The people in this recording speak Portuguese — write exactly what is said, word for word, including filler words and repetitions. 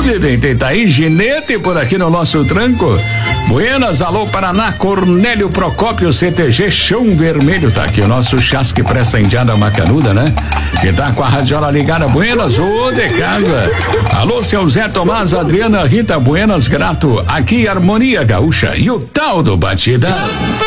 Tem, tá aí, Ginete por aqui no nosso tranco. Buenas, alô Paraná, Cornélio Procópio, C T G, Chão Vermelho, tá aqui o nosso chasque pressa indiada macanuda, né? Que tá com a radiola ligada, buenas, ô de casa. Alô, seu Zé Tomás, Adriana, Rita, buenas, grato, aqui Harmonia Gaúcha e o tal do Batidão.